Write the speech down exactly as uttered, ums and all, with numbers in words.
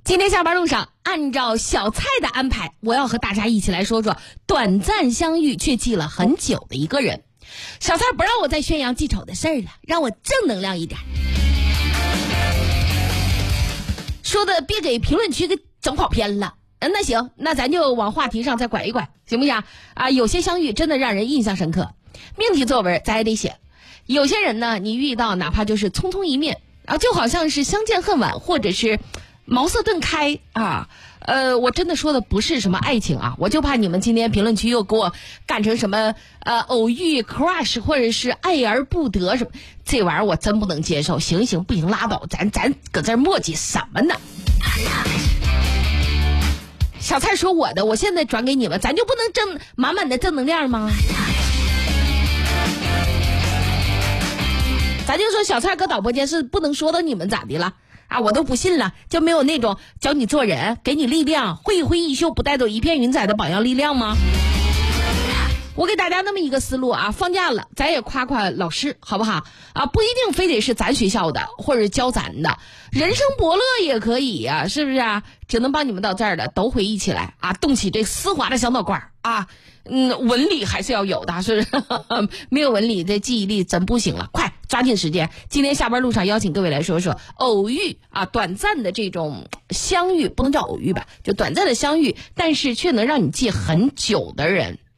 今天下班路上，按照小蔡的安排，我要和大家一起来说说短暂相遇却记了很久的一个人。小蔡不让我再宣扬记仇的事儿了，让我正能量一点，说的别给评论区给整跑偏了。嗯，那行，那咱就往话题上再拐一拐，行不行啊？有些相遇真的让人印象深刻，命题作文咱也得写。有些人呢，你遇到哪怕就是匆匆一面啊，就好像是相见恨晚，或者是茅塞顿开啊。呃，我真的说的不是什么爱情啊，我就怕你们今天评论区又给我干成什么呃偶遇 crush 或者是爱而不得什么，这玩意儿我真不能接受。行行不行拉倒，咱咱搁这儿磨叽什么呢？小蔡说我的，我现在转给你们，咱就不能正满满的正能量吗？咱就说小蔡搁导播间是不能说到你们咋的了啊？我都不信了，就没有那种教你做人、给你力量、挥一挥衣袖不带走一片云彩的榜样力量吗？我给大家那么一个思路啊，放假了咱也夸夸老师好不好啊？不一定非得是咱学校的或者教咱的，人生伯乐也可以呀、啊，是不是啊？只能帮你们到这儿的都回忆起来啊，动起这丝滑的小脑瓜啊。嗯，文理还是要有的，是不是？没有文理这记忆力真不行了，快抓紧时间。今天下班路上邀请各位来说说偶遇啊，短暂的这种相遇，不能叫偶遇吧，就短暂的相遇，但是却能让你记很久的人